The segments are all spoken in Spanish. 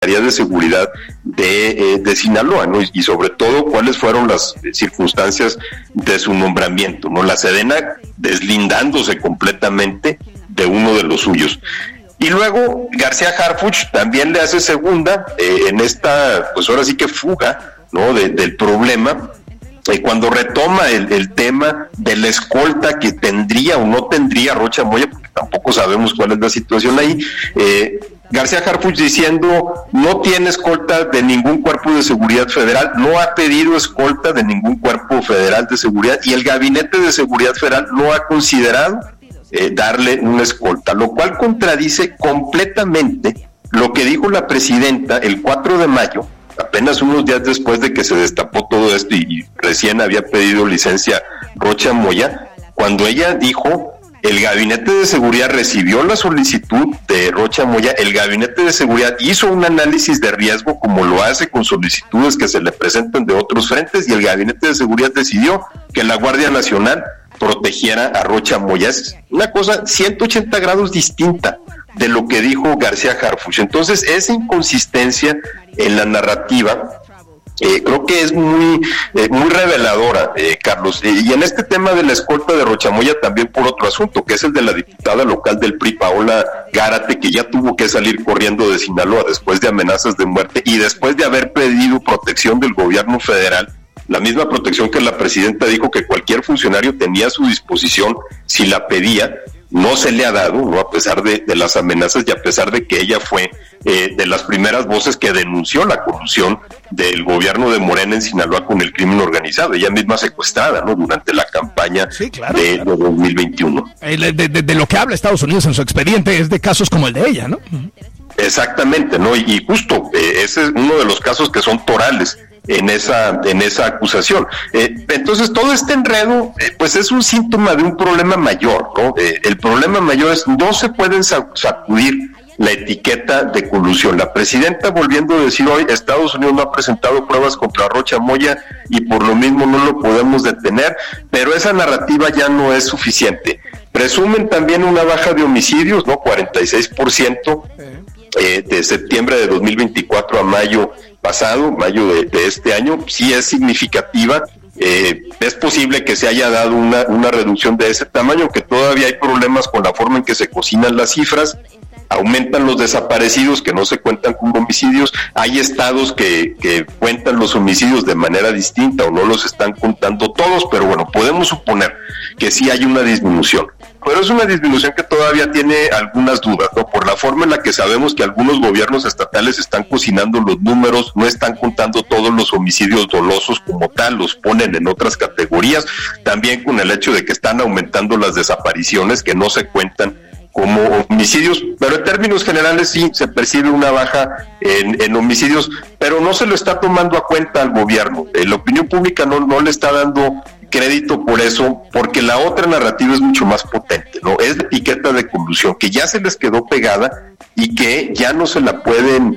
de Seguridad de Sinaloa, ¿no? Y sobre todo cuáles fueron las circunstancias de su nombramiento, ¿no? La Sedena deslindándose completamente de uno de los suyos. Y luego García Harfuch también le hace segunda en esta, pues ahora sí que fuga, ¿no? Del problema, cuando retoma el tema de la escolta que tendría o no tendría Rocha Moya, porque tampoco sabemos cuál es la situación ahí. García Harfuch diciendo no tiene escolta de ningún cuerpo de seguridad federal, no ha pedido escolta de ningún cuerpo federal de seguridad, y el Gabinete de Seguridad Federal no ha considerado darle una escolta, lo cual contradice completamente lo que dijo la presidenta el 4 de mayo, apenas unos días después de que se destapó todo esto y recién había pedido licencia Rocha Moya, cuando ella dijo: el Gabinete de Seguridad recibió la solicitud de Rocha Moya, el Gabinete de Seguridad hizo un análisis de riesgo como lo hace con solicitudes que se le presentan de otros frentes, y el Gabinete de Seguridad decidió que la Guardia Nacional protegiera a Rocha Moya. Es una cosa 180 grados distinta de lo que dijo García Harfuch. Entonces, esa inconsistencia en la narrativa creo que es muy reveladora, Carlos. Y en este tema de la escolta de Rocha Moya también por otro asunto, que es el de la diputada local del PRI, Paola Gárate, que ya tuvo que salir corriendo de Sinaloa después de amenazas de muerte y después de haber pedido protección del gobierno federal, la misma protección que la presidenta dijo que cualquier funcionario tenía a su disposición si la pedía. No se le ha dado, ¿no? A pesar de las amenazas y a pesar de que ella fue de las primeras voces que denunció la corrupción del gobierno de Morena en Sinaloa con el crimen organizado, ella misma secuestrada, ¿no? Durante la campaña de 2021. De lo que habla Estados Unidos en su expediente es de casos como el de ella, ¿no? Exactamente, ¿no? Y justo ese es uno de los casos que son torales en esa acusación. Entonces todo este enredo pues es un síntoma de un problema mayor, ¿no? El problema mayor es no se pueden sacudir la etiqueta de colusión. La presidenta volviendo a decir hoy, Estados Unidos no ha presentado pruebas contra Rocha Moya y por lo mismo no lo podemos detener, pero esa narrativa ya no es suficiente. Presumen también una baja de homicidios, ¿no? 46% de septiembre de 2024 a mayo pasado, mayo de este año, sí es significativa. Es posible que se haya dado una reducción de ese tamaño, que todavía hay problemas con la forma en que se cocinan las cifras. Aumentan los desaparecidos que no se cuentan como homicidios. Hay estados que cuentan los homicidios de manera distinta o no los están contando todos, pero bueno, podemos suponer que sí hay una disminución. Pero es una disminución que todavía tiene algunas dudas, ¿no? Por la forma en la que sabemos que algunos gobiernos estatales están cocinando los números, no están contando todos los homicidios dolosos como tal, los ponen en otras categorías, también con el hecho de que están aumentando las desapariciones que no se cuentan como homicidios, pero en términos generales sí se percibe una baja en homicidios, pero no se lo está tomando a cuenta al gobierno. La opinión pública no le está dando crédito por eso, porque la otra narrativa es mucho más potente, ¿no? Es la etiqueta de colusión que ya se les quedó pegada y que ya no se la pueden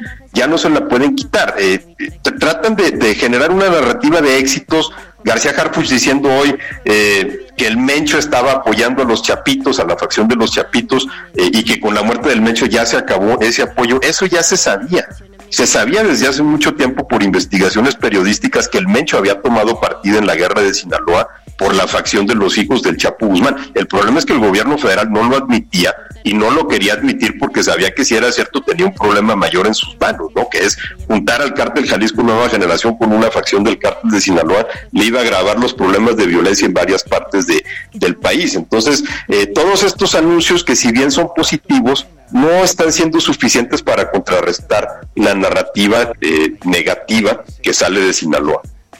quitar. Tratan de generar una narrativa de éxitos. García Harfuch diciendo hoy que el Mencho estaba apoyando a los Chapitos, a la facción de los Chapitos, y que con la muerte del Mencho ya se acabó ese apoyo. Eso ya se sabía. Se sabía desde hace mucho tiempo por investigaciones periodísticas que el Mencho había tomado partido en la guerra de Sinaloa por la facción de los hijos del Chapo Guzmán. El problema es que el gobierno federal no lo admitía y no lo quería admitir porque sabía que si era cierto tenía un problema mayor en sus manos, ¿no? Que es juntar al cártel Jalisco Nueva Generación con una facción del cártel de Sinaloa, le iba a agravar los problemas de violencia en varias partes del país. Entonces, todos estos anuncios que si bien son positivos, no están siendo suficientes para contrarrestar la narrativa negativa que sale de Sinaloa.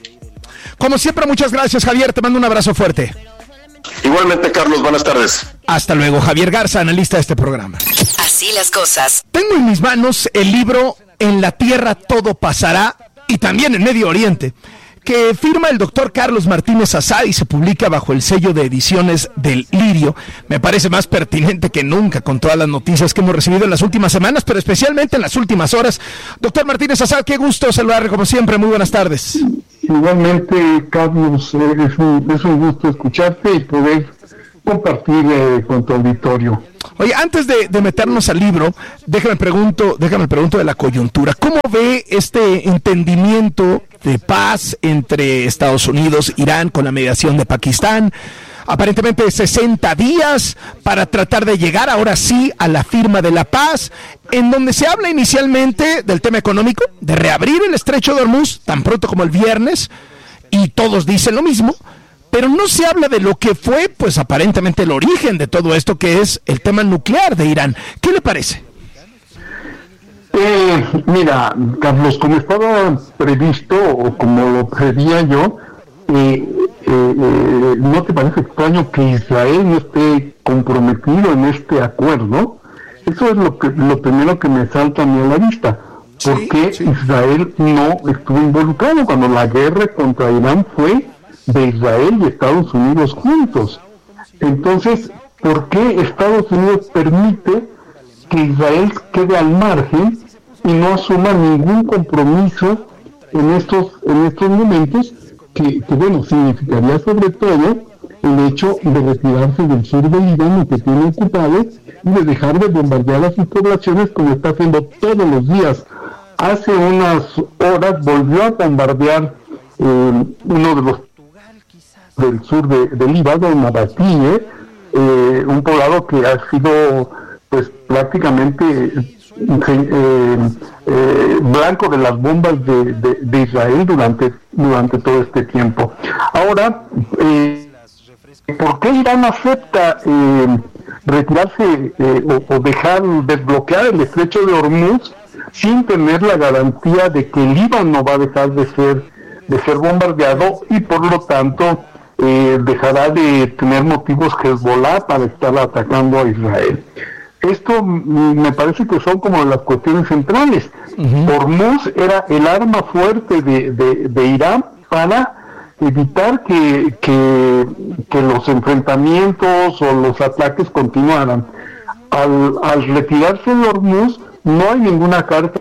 Como siempre, muchas gracias, Javier, te mando un abrazo fuerte. Igualmente, Carlos, buenas tardes. Hasta luego. Javier Garza, analista de este programa. Así las cosas. Tengo en mis manos el libro En la Tierra Todo Pasará y también en Medio Oriente, que firma el doctor Carlos Martínez Azad y se publica bajo el sello de ediciones del Lirio. Me parece más pertinente que nunca con todas las noticias que hemos recibido en las últimas semanas, pero especialmente en las últimas horas. Doctor Martínez Azad, qué gusto saludarle como siempre. Muy buenas tardes. Igualmente, Carlos, es un gusto escucharte y poder compartir con tu auditorio. Oye, antes de meternos al libro, déjame pregunto de la coyuntura. ¿Cómo ve este entendimiento de paz entre Estados Unidos e Irán con la mediación de Pakistán? Aparentemente 60 días para tratar de llegar ahora sí a la firma de la paz, en donde se habla inicialmente del tema económico, de reabrir el estrecho de Hormuz tan pronto como el viernes, y todos dicen lo mismo, pero no se habla de lo que fue, pues aparentemente el origen de todo esto, que es el tema nuclear de Irán. ¿Qué le parece? Mira, Carlos, como estaba previsto, o como lo preveía yo, ¿no te parece extraño que Israel no esté comprometido en este acuerdo? Eso es lo primero que me salta a mí a la vista. ¿Por qué Israel no estuvo involucrado cuando la guerra contra Irán fue de Israel y Estados Unidos juntos? Entonces, ¿por qué Estados Unidos permite que Israel quede al margen y no asuma ningún compromiso en estos momentos que bueno, significaría sobre todo el hecho de retirarse del sur del Líbano que tiene ocupado y de dejar de bombardear a sus poblaciones como está haciendo todos los días? Hace unas horas volvió a bombardear uno de los del sur de Líbano, Nabatí, un poblado que ha sido pues prácticamente blanco de las bombas de Israel durante todo este tiempo. Ahora, ¿por qué Irán acepta retirarse o dejar desbloquear el estrecho de Hormuz sin tener la garantía de que el Líbano va a dejar de ser bombardeado y por lo tanto dejará de tener motivos Hezbollah para estar atacando a Israel? Esto me parece que son como las cuestiones centrales. Hormuz era el arma fuerte de Irán para evitar que los enfrentamientos o los ataques continuaran. Al retirarse de Hormuz, no hay ninguna carta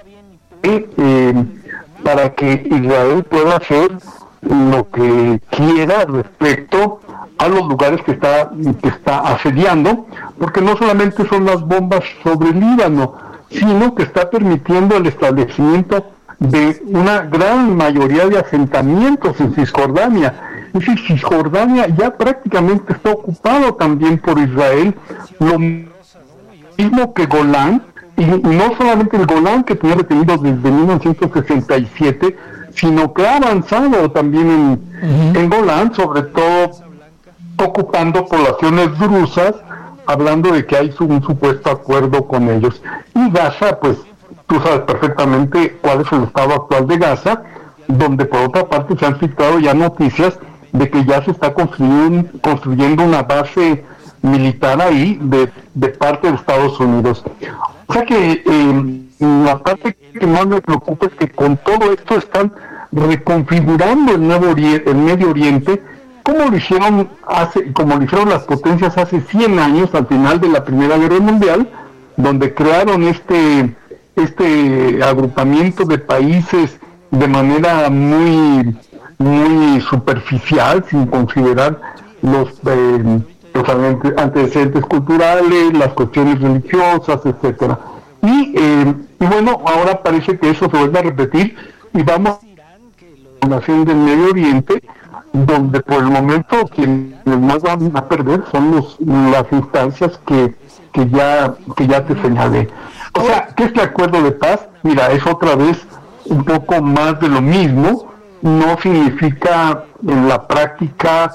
para que Israel pueda hacer lo que quiera respecto a los lugares que está asediando, porque no solamente son las bombas sobre el Líbano, sino que está permitiendo el establecimiento de una gran mayoría de asentamientos en Cisjordania. Es decir, Cisjordania ya prácticamente está ocupado también por Israel, lo mismo que Golán, y no solamente el Golán, que tenía retenido desde 1967, sino que ha avanzado también en Golán, sobre todo ocupando poblaciones drusas, hablando de que hay un supuesto acuerdo con ellos. Y Gaza, pues tú sabes perfectamente cuál es el estado actual de Gaza, donde por otra parte se han citado ya noticias de que ya se está construyendo una base militar ahí de parte de Estados Unidos. O sea que la parte que más me preocupa es que con todo esto están reconfigurando el Medio Oriente, como lo hicieron las potencias hace 100 años, al final de la Primera Guerra Mundial, donde crearon este agrupamiento de países de manera muy superficial, sin considerar los antecedentes culturales, las cuestiones religiosas, etcétera. Y bueno, ahora parece que eso se vuelve a repetir y vamos a la nación del Medio Oriente, donde por el momento quienes más van a perder son las instancias que ya te señalé. O sea, ¿qué es el acuerdo de paz? Mira, es otra vez un poco más de lo mismo. No significa en la práctica,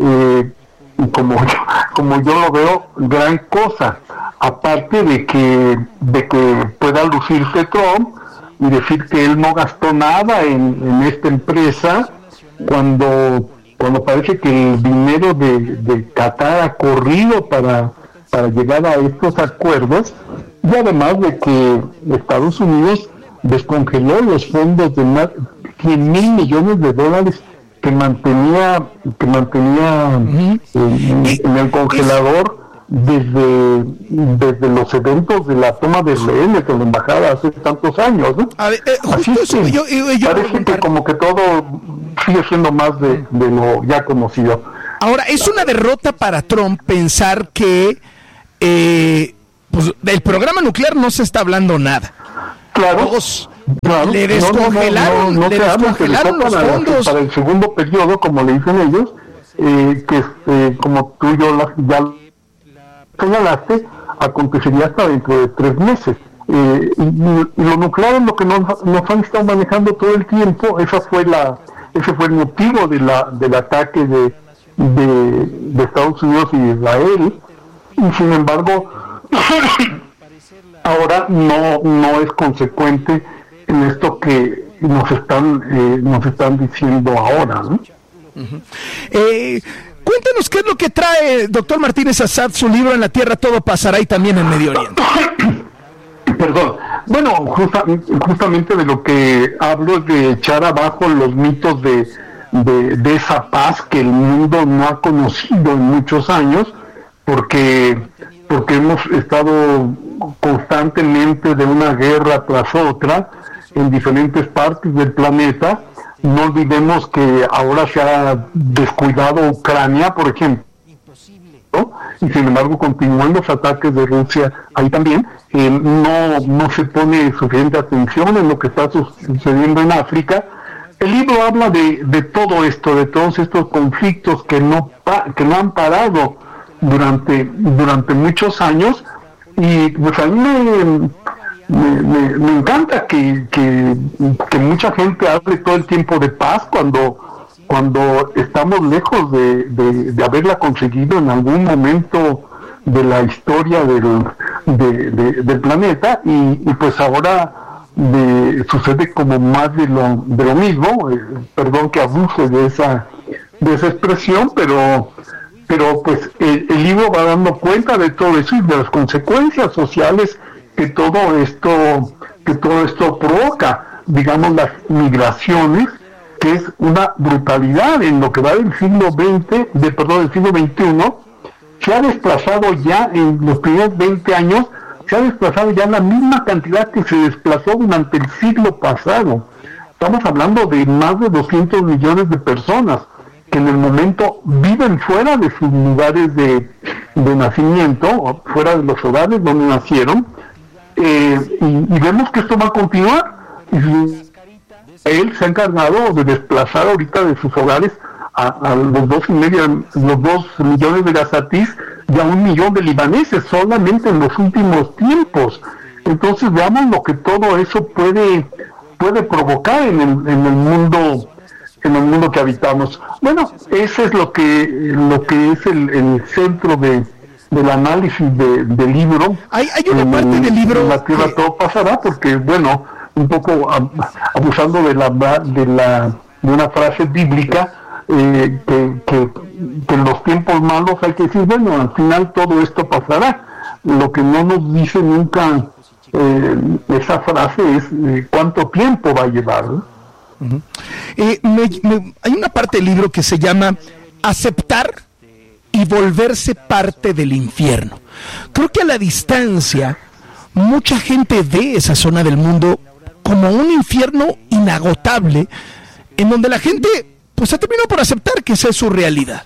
como yo lo veo, gran cosa, aparte de que pueda lucirse Trump y decir que él no gastó nada en esta empresa, cuando parece que el dinero de Qatar ha corrido para llegar a estos acuerdos, y además de que Estados Unidos descongeló los fondos de más de 100,000 millones de dólares que mantenía en el congelador desde los eventos de la toma de rehenes de la embajada hace tantos años, ¿no? Así es que yo parece que como que todo sigue siendo más de lo ya conocido. Ahora, es una derrota para Trump pensar que pues, del programa nuclear no se está hablando nada. Claro. Claro, le descongelaron, no le se habla que descongelaron los fondos para el segundo periodo, como le dicen ellos, que como tú y yo ya señalaste, acontecería hasta dentro de 3 meses. Y lo nuclear es lo que nos han estado manejando todo el tiempo. Ese fue el motivo del ataque de Estados Unidos y Israel, y sin embargo ahora no es consecuente en esto que nos están diciendo ahora, ¿no? Cuéntanos qué es lo que trae doctor Martínez Assad, su libro En la Tierra Todo Pasará, y también en Medio Oriente. Perdón. Bueno, justamente de lo que hablo es de echar abajo los mitos de esa paz que el mundo no ha conocido en muchos años, porque hemos estado constantemente de una guerra tras otra en diferentes partes del planeta. No olvidemos que ahora se ha descuidado Ucrania, por ejemplo, ¿no? Y sin embargo continúan los ataques de Rusia ahí también. No se pone suficiente atención en lo que está sucediendo en África. El libro habla de todo esto, de todos estos conflictos que no han parado durante muchos años, y pues a mí me encanta que mucha gente hable todo el tiempo de paz cuando estamos lejos de haberla conseguido en algún momento de la historia del planeta, y pues ahora sucede como más de lo mismo. Perdón que abuse de esa expresión, pero pues el libro va dando cuenta de todo eso y de las consecuencias sociales que todo esto provoca. Digamos, las migraciones, que es una brutalidad en lo que va del siglo XXI, se ha desplazado ya en los primeros 20 años, se ha desplazado ya la misma cantidad que se desplazó durante el siglo pasado. Estamos hablando de más de 200 millones de personas que en el momento viven fuera de sus lugares de nacimiento, fuera de los hogares donde nacieron, y vemos que esto va a continuar. Él se ha encargado de desplazar ahorita de sus hogares a los 2 millones de gazatíes y a 1 millón de libaneses solamente en los últimos tiempos. Entonces veamos lo que todo eso puede provocar en el mundo que habitamos. Bueno, ese es lo que es el centro del análisis del libro. Hay una parte del libro En la Tierra Todo Pasará, porque bueno, un poco abusando de una frase bíblica, que en los tiempos malos hay que decir, bueno, al final todo esto pasará. Lo que no nos dice nunca esa frase es cuánto tiempo va a llevar, ¿no? Hay una parte del libro que se llama Aceptar y volverse parte del infierno. Creo que a la distancia mucha gente ve esa zona del mundo como un infierno inagotable, en donde la gente pues ha terminado por aceptar que esa es su realidad.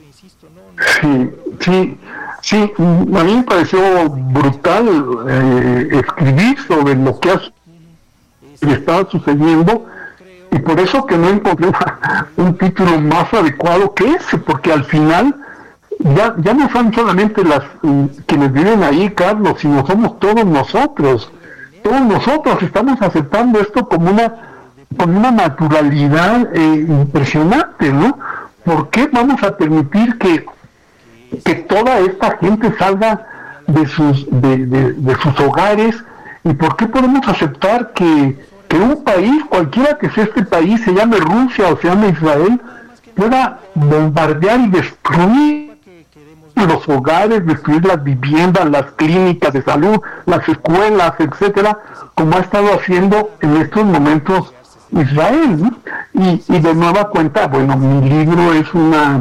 Sí, a mí me pareció brutal escribir sobre lo que estaba sucediendo, y por eso que no encontré un título más adecuado que ese, porque al final ya no son solamente quienes viven ahí, Carlos, sino somos todos nosotros. Todos nosotros estamos aceptando esto como una naturalidad impresionante, ¿no? ¿Por qué vamos a permitir que toda esta gente salga de sus hogares? ¿Y por qué podemos aceptar que un país, cualquiera que sea este país, se llame Rusia o se llame Israel, pueda bombardear y destruir los hogares, destruir las viviendas, las clínicas de salud, las escuelas, etcétera, como ha estado haciendo en estos momentos Israel, ¿no? Y de nueva cuenta, bueno, mi libro es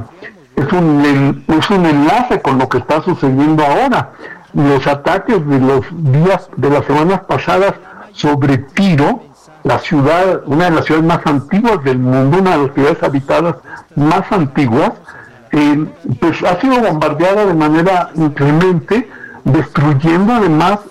un enlace con lo que está sucediendo ahora. Los ataques de las semanas pasadas sobre Tiro, la ciudad, una de las ciudades más antiguas del mundo, una de las ciudades habitadas más antiguas, pues ha sido bombardeada de manera inclemente, destruyendo además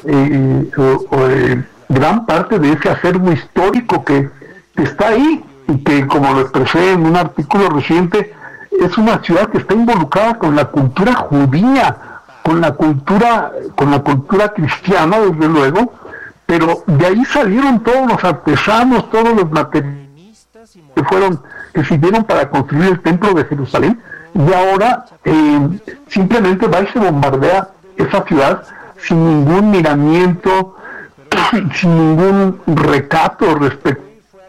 gran parte de ese acervo histórico que está ahí, y que, como lo expresé en un artículo reciente, es una ciudad que está involucrada con la cultura judía, con la cultura cristiana, desde luego, pero de ahí salieron todos los artesanos, todos los materiales que sirvieron para construir el templo de Jerusalén, y ahora simplemente va y se bombardea esa ciudad sin ningún miramiento, sin ningún recato respecto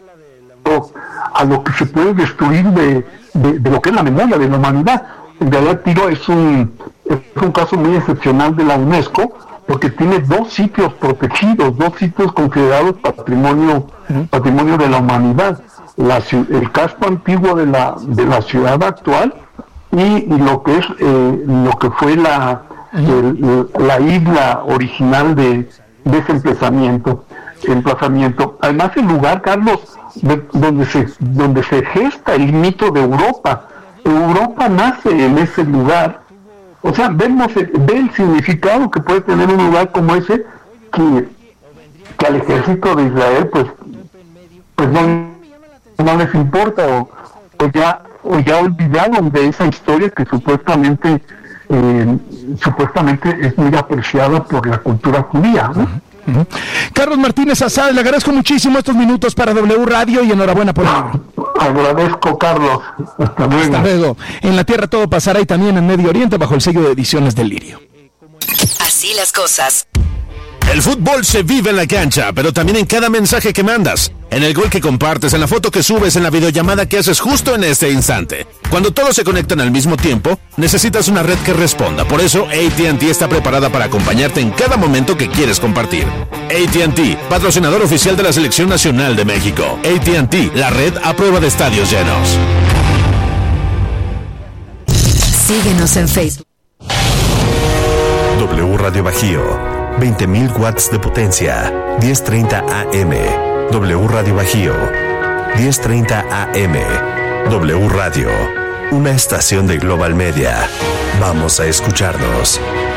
a lo que se puede destruir de lo que es la memoria de la humanidad. En realidad, Tiro es un caso muy excepcional de la UNESCO, porque tiene 2 sitios protegidos, 2 sitios considerados patrimonio de la humanidad: el casco antiguo de la ciudad actual y lo que fue la isla original de ese emplazamiento. Además, el lugar, Carlos, donde se gesta el mito de Europa. Europa nace en ese lugar. O sea, ve el significado que puede tener un lugar como ese, que al ejército de Israel pues no les importa, o ya olvidaron de esa historia que supuestamente es muy apreciada por la cultura judía, ¿no? Carlos Martínez Azad, le agradezco muchísimo estos minutos para W Radio y enhorabuena por el libro. Agradezco, Carlos. Hasta luego. Hasta luego. En la Tierra todo pasará, y también en Medio Oriente bajo el sello de Ediciones del Lirio. Así las cosas. El fútbol se vive en la cancha, pero también en cada mensaje que mandas, en el gol que compartes, en la foto que subes, en la videollamada que haces justo en este instante. Cuando todos se conectan al mismo tiempo, necesitas una red que responda. Por eso, AT&T está preparada para acompañarte en cada momento que quieres compartir. AT&T, patrocinador oficial de la Selección Nacional de México. AT&T, la red a prueba de estadios llenos. Síguenos en Facebook. W Radio Bajío. 20.000 watts de potencia, 1030 AM. W Radio Bajío, 1030 AM. W Radio, una estación de Global Media. Vamos a escucharnos.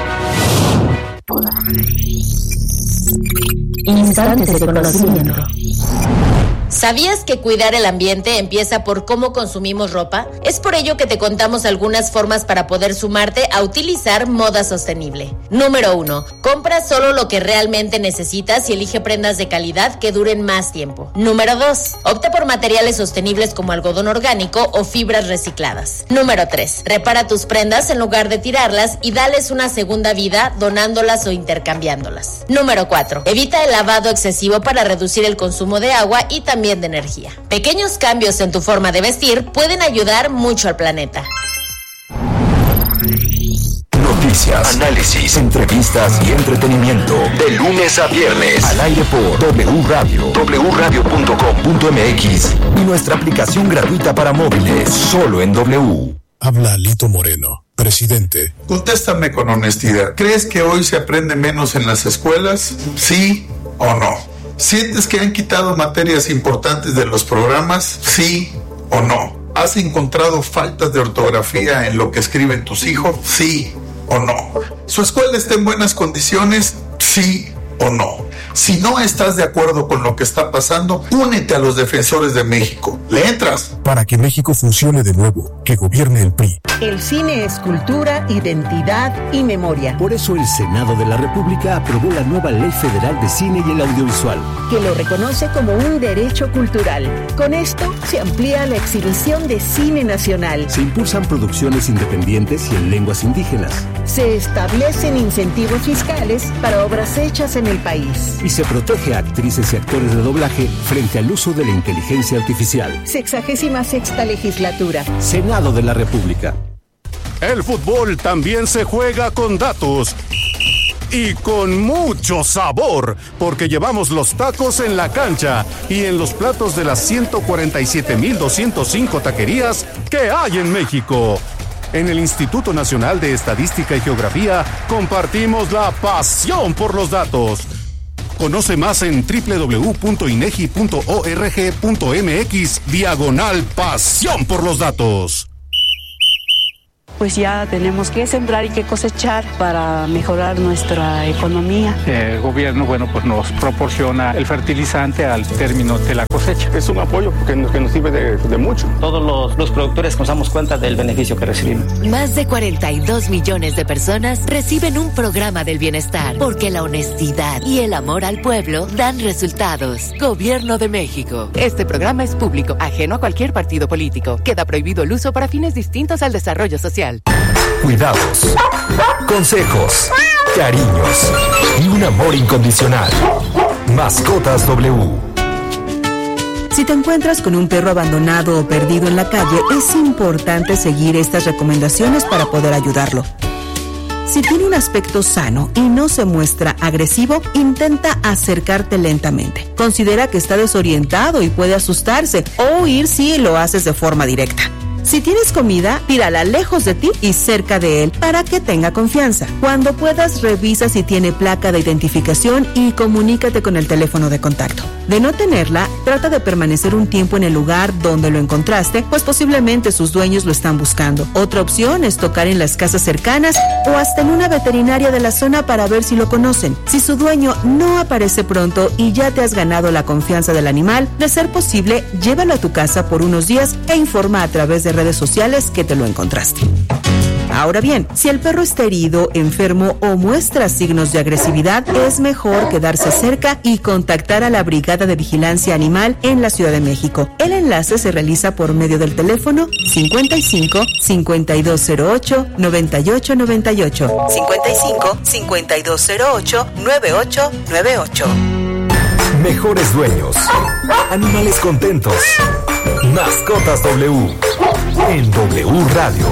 Instantes de conocimiento. ¿Sabías que cuidar el ambiente empieza por cómo consumimos ropa? Es por ello que te contamos algunas formas para poder sumarte a utilizar moda sostenible. Número 1. Compra solo lo que realmente necesitas y elige prendas de calidad que duren más tiempo. Número 2. Opta por materiales sostenibles como algodón orgánico o fibras recicladas. Número 3. Repara tus prendas en lugar de tirarlas y dales una segunda vida donándolas o intercambiándolas. Número 4. Evita el lavado excesivo para reducir el consumo de agua y también de energía. Pequeños cambios en tu forma de vestir pueden ayudar mucho al planeta. Noticias, análisis, entrevistas y entretenimiento. De lunes a viernes. Al aire por W Radio, wradio.com.mx y nuestra aplicación gratuita para móviles. Solo en W. Habla Lito Moreno, presidente. Contéstame con honestidad. ¿Crees que hoy se aprende menos en las escuelas? ¿Sí o no? ¿Sientes que han quitado materias importantes de los programas? ¿Sí o no? ¿Has encontrado faltas de ortografía en lo que escriben tus hijos? ¿Sí o no? ¿Su escuela está en buenas condiciones? ¿Sí o no? Si no estás de acuerdo con lo que está pasando, únete a los defensores de México. ¿Le entras? Para que México funcione de nuevo, que gobierne el PRI. El cine es cultura, identidad y memoria. Por eso el Senado de la República aprobó la nueva Ley Federal de Cine y el Audiovisual, que lo reconoce como un derecho cultural. Con esto se amplía la exhibición de cine nacional. Se impulsan producciones independientes y en lenguas indígenas. Se establecen incentivos fiscales para obras hechas en el país. Y se protege a actrices y actores de doblaje frente al uso de la inteligencia artificial. 66ª legislatura. Senado de la República. El fútbol también se juega con datos. Y con mucho sabor, porque llevamos los tacos en la cancha y en los platos de las 147,205 taquerías que hay en México. En el Instituto Nacional de Estadística y Geografía compartimos la pasión por los datos. Conoce más en www.inegi.org.mx/pasión por los datos. pues ya tenemos que sembrar y que cosechar para mejorar nuestra economía. El gobierno, pues nos proporciona el fertilizante al término de la cosecha. Es un apoyo que nos sirve de mucho. Todos los productores nos damos cuenta del beneficio que recibimos. Más de 42 millones de personas reciben un programa del bienestar, porque la honestidad y el amor al pueblo dan resultados. Gobierno de México. Este programa es público, ajeno a cualquier partido político. Queda prohibido el uso para fines distintos al desarrollo social. Cuidados, consejos, cariños y un amor incondicional. Mascotas W. Si te encuentras con un perro abandonado o perdido en la calle, es importante seguir estas recomendaciones para poder ayudarlo. Si tiene un aspecto sano y no se muestra agresivo, intenta acercarte lentamente. Considera que está desorientado y puede asustarse o huir si lo haces de forma directa. Si tienes comida, tírala lejos de ti y cerca de él para que tenga confianza. Cuando puedas, revisa si tiene placa de identificación y comunícate con el teléfono de contacto. De no tenerla, trata de permanecer un tiempo en el lugar donde lo encontraste, pues posiblemente sus dueños lo están buscando. Otra opción es tocar en las casas cercanas o hasta en una veterinaria de la zona para ver si lo conocen. Si su dueño no aparece pronto y ya te has ganado la confianza del animal, de ser posible, llévalo a tu casa por unos días e informa a través de redes sociales que te lo encontraste. Ahora bien, si el perro está herido, enfermo o muestra signos de agresividad, es mejor quedarse cerca y contactar a la Brigada de Vigilancia Animal en la Ciudad de México. El enlace se realiza por medio del teléfono 55 5208 9898. 55 5208 9898. Mejores dueños. Animales contentos. Mascotas W. En W Radio.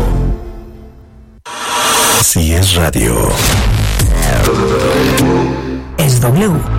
Si es radio. Es W.